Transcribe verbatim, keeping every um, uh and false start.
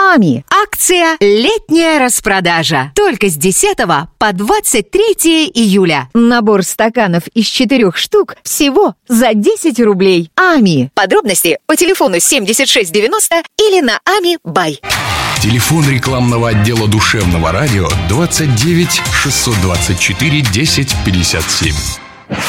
Ами. Акция «Летняя распродажа». Только с десятого по двадцать третье июля. Набор стаканов из четырех штук всего за десять рублей. Ами. Подробности по телефону семьдесят шесть девяносто или на Ами Бай. Телефон рекламного отдела Душевного радио двадцать девять шестьсот двадцать четыре десять пятьдесят семь.